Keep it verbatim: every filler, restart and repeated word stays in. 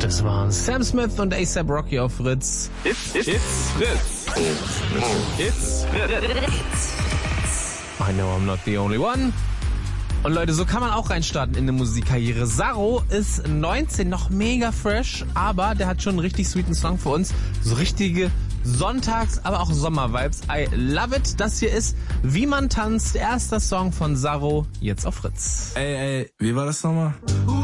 Das waren Sam Smith und A$AP Rocky auf Fritz. It's, it's, it's Fritz. It's Fritz. I know I'm not the only one. Und Leute, so kann man auch reinstarten in eine Musikkarriere. Saro ist neunzehn, noch mega fresh, aber der hat schon einen richtig sweeten Song für uns. So richtige Sonntags-, aber auch Sommer-Vibes. I love it. Das hier ist Wie man tanzt, erster Song von Saro, jetzt auf Fritz. Ey, ey, wie war das nochmal?